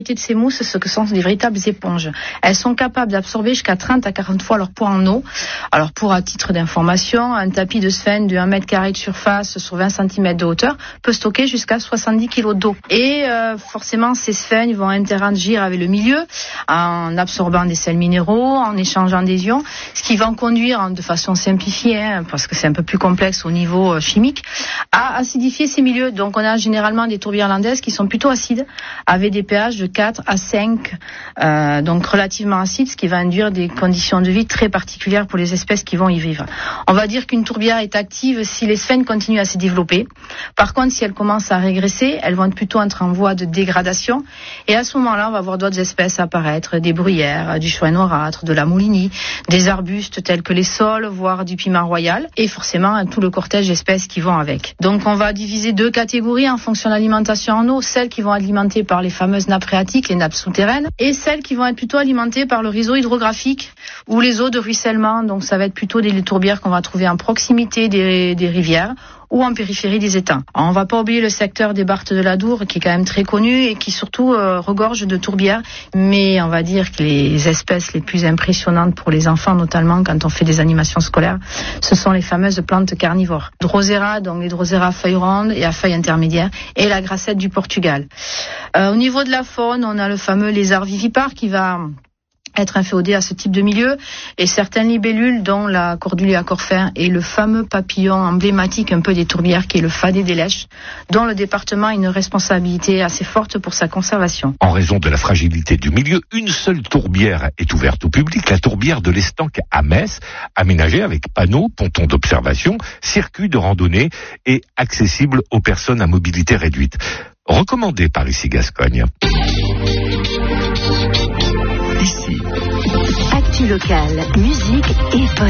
De ces mousses, ce que sont des véritables éponges. Elles sont capables d'absorber jusqu'à 30 à 40 fois leur poids en eau. Alors pour à titre d'information, un tapis de sphène de 1 mètre carré de surface sur 20 cm de hauteur peut stocker jusqu'à 70 kg d'eau. Et forcément, ces sphènes vont interagir avec le milieu en absorbant des sels minéraux, en échangeant des ions, ce qui va conduire de façon simplifiée, parce que c'est un peu plus complexe au niveau chimique, à acidifier ces milieux. Donc on a généralement des tourbières landaises qui sont plutôt acides, avec des pH de 4 à 5, donc relativement acides, ce qui va induire des conditions de vie très particulières pour les espèces qui vont y vivre. On va dire qu'une tourbière est active si les sphènes continuent à se développer. Par contre, si elles commencent à régresser, elles vont plutôt être en voie de dégradation. Et à ce moment-là, on va voir d'autres espèces apparaître, des bruyères, du chouan noirâtre, de la moulinie, des arbustes tels que les saules, voire du piment royal, et forcément tout le cortège d'espèces qui vont avec. Donc on va diviser 2 catégories en fonction de l'alimentation en eau, celles qui vont alimenter par les fameuses nappes phréatiques, les nappes souterraines, et celles qui vont être plutôt alimentées par le réseau hydrographique ou les eaux de ruissellement. Donc ça va être plutôt des tourbières qu'on va trouver en proximité des rivières ou en périphérie des étangs. Alors, on va pas oublier le secteur des Barthes de l'Adour, qui est quand même très connu et qui surtout regorge de tourbières. Mais on va dire que les espèces les plus impressionnantes pour les enfants, notamment quand on fait des animations scolaires, ce sont les fameuses plantes carnivores. Drosera, donc les Drosera à feuilles rondes et à feuilles intermédiaires, et la grassette du Portugal. Au niveau de la faune, on a le fameux lézard vivipare qui va être inféodé à ce type de milieu, et certaines libellules, dont la Cordulia corfer et le fameux papillon emblématique un peu des tourbières qui est le Fadé des Lèches, dont le département a une responsabilité assez forte pour sa conservation. En raison de la fragilité du milieu, une seule tourbière est ouverte au public, la tourbière de l'Estanque à Metz, aménagée avec panneaux, pontons d'observation, circuits de randonnée et accessible aux personnes à mobilité réduite. Recommandée par ici Gascogne. Ici. Actu local, musique et